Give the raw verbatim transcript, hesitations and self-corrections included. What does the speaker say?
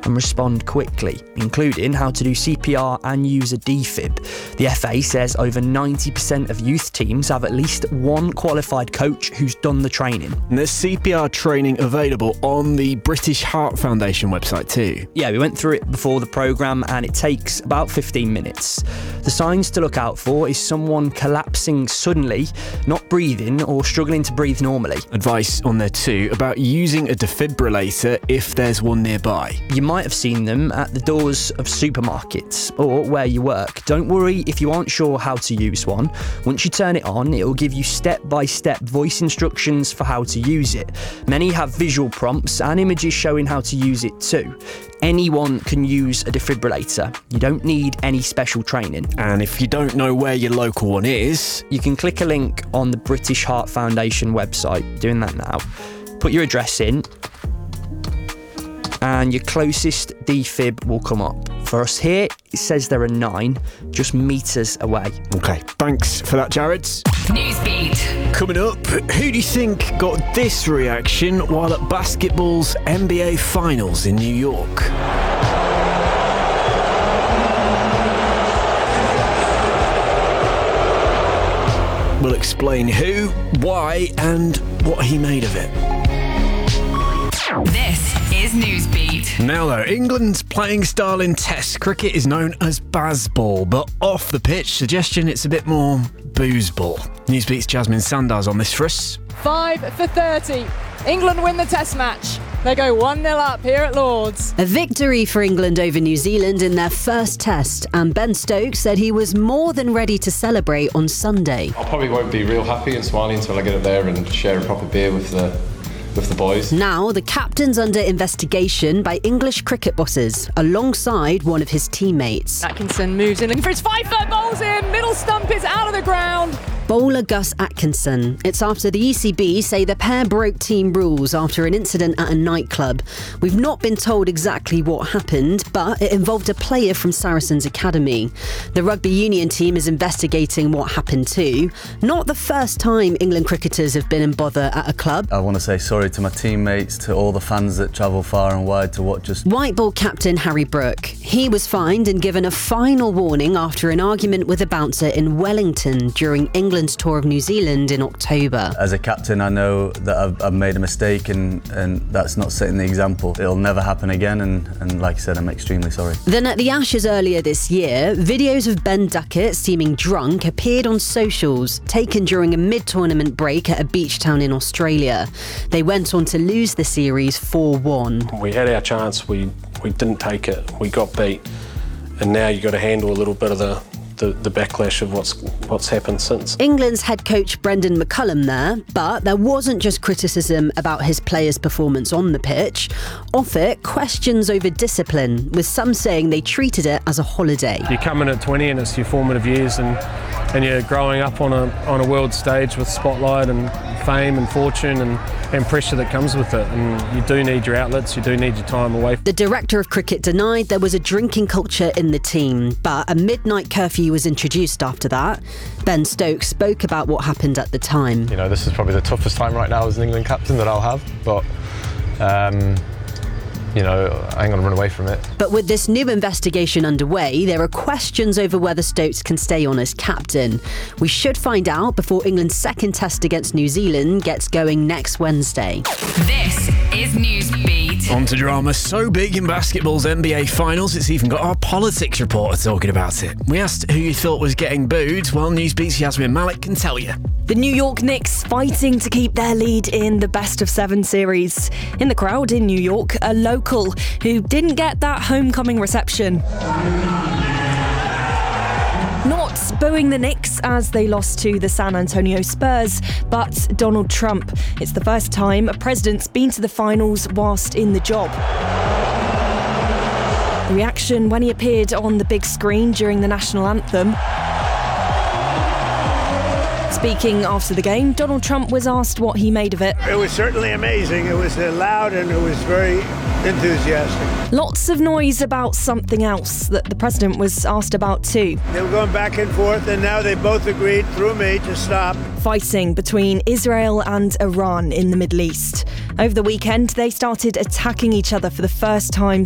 and respond quickly, including how to do C P R and use a defib. The F A says over ninety percent of youth teams have at least one qualified coach who's done the training. And there's C P R training available on the British Heart Foundation website too. Yeah, we went through it before the programme and it takes about fifteen minutes. The signs to look out for is someone collapsing suddenly, not breathing or struggling to breathe normally. Advice on there too about using a defibrillator if there's one nearby. You might have seen them at the doors of supermarkets or where you work. Don't worry if you aren't sure how to use one. Once you turn it on, it will give you step-by-step voice instructions for how to use it. Many have visual prompts and images showing how to use it too. Anyone can use a defibrillator. You don't need any special training. And if you don't know where your local one is, you can click a link on the British Heart Foundation website. Doing that now. Put your address in and your closest defib will come up. For us here, it says there are nine, just metres away. Okay, thanks for that, Jared. Newsbeat. Coming up, who do you think got this reaction while at basketball's N B A Finals in New York? We'll explain who, why, and what he made of it. This is Newsbeat. Now though, England's playing style in Test cricket is known as Bazball, but off the pitch, suggestion it's a bit more boozeball. Newsbeat's Jasmine Sandars on this for us. five for thirty. England win the Test match. They go one nil up here at Lord's. A victory for England over New Zealand in their first Test, and Ben Stokes said he was more than ready to celebrate on Sunday. I probably won't be real happy and smiling until I get up there and share a proper beer with the with the boys. Now, the captain's under investigation by English cricket bosses, alongside one of his teammates. Atkinson moves in, looking for his five-foot bowls in. Middle stump is out of the ground. Bowler Gus Atkinson. It's after the E C B say the pair broke team rules after an incident at a nightclub. We've not been told exactly what happened, but it involved a player from Saracens Academy. The rugby union team is investigating what happened too. Not the first time England cricketers have been in bother at a club. I want to say sorry to my teammates, to all the fans that travel far and wide to watch us. White ball captain Harry Brook. He was fined and given a final warning after an argument with a bouncer in Wellington during England tour of New Zealand in October. As a captain, I know that I've, I've made a mistake and, and that's not setting the example. It'll never happen again and, and like I said, I'm extremely sorry. Then at the Ashes earlier this year, videos of Ben Duckett seeming drunk appeared on socials, taken during a mid-tournament break at a beach town in Australia. They went on to lose the series four one. We had our chance, we, we didn't take it, we got beat, and now you've got to handle a little bit of the The, the backlash of what's what's happened since. England's head coach Brendan McCullum there, but there wasn't just criticism about his players' performance on the pitch. Off it, questions over discipline, with some saying they treated it as a holiday. You come in at twenty and it's your formative years and, and you're growing up on a on a world stage with spotlight and fame and fortune and, and pressure that comes with it, and you do need your outlets, you do need your time away. The director of cricket denied there was a drinking culture in the team, but a midnight curfew was introduced after that. Ben Stokes spoke about what happened at the time. You know, this is probably the toughest time right now as an England captain that I'll have, but um, you know, I ain't gonna run away from it. But with this new investigation underway, there are questions over whether Stokes can stay on as captain. We should find out before England's second test against New Zealand gets going next Wednesday. This is Newsbeat. On to drama so big in basketball's N B A Finals, it's even got our politics reporter talking about it. We asked who you thought was getting booed. Well, Newsbeat's Yasmin Malik can tell you. The New York Knicks fighting to keep their lead in the best of seven series. In the crowd in New York, a local who didn't get that homecoming reception. Not booing the Knicks as they lost to the San Antonio Spurs, but Donald Trump. It's the first time a president's been to the finals whilst in the job. The reaction when he appeared on the big screen during the national anthem. Speaking after the game, Donald Trump was asked what he made of it. It was certainly amazing. It was uh, loud and it was very enthusiastic. Lots of noise about something else that the president was asked about too. They were going back and forth and now they both agreed through me to stop. Fighting between Israel and Iran in the Middle East. Over the weekend, they started attacking each other for the first time